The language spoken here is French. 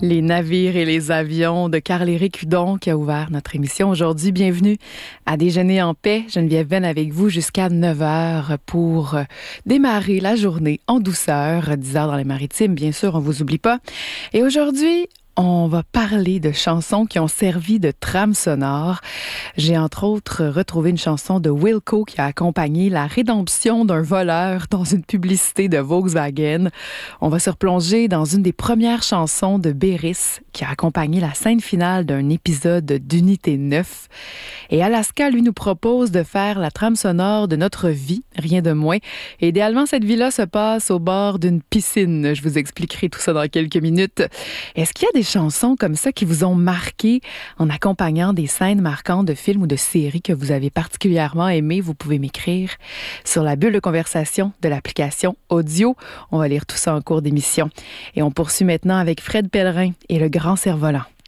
Les navires et les avions de Carl-Éric Hudon qui a ouvert notre émission aujourd'hui. Bienvenue à Déjeuner en paix. Geneviève Venn avec vous jusqu'à 9h pour démarrer la journée en douceur. 10h dans les maritimes, bien sûr, on vous oublie pas. Et aujourd'hui, on va parler de chansons qui ont servi de trame sonore. J'ai entre autres retrouvé une chanson de Wilco qui a accompagné la rédemption d'un voleur dans une publicité de Volkswagen. On va se replonger dans une des premières chansons de Béris qui a accompagné la scène finale d'un épisode d'Unité 9. Et Alaska, lui, nous propose de faire la trame sonore de notre vie, rien de moins. Et idéalement, cette vie-là se passe au bord d'une piscine. Je vous expliquerai tout ça dans quelques minutes. Est-ce qu'il y a des chansons comme ça qui vous ont marqué en accompagnant des scènes marquantes de films ou de séries que vous avez particulièrement aimées? Vous pouvez m'écrire sur la bulle de conversation de l'application audio. On va lire tout ça en cours d'émission. Et on poursuit maintenant avec Fred Pellerin et le Grand Cerf-Volant.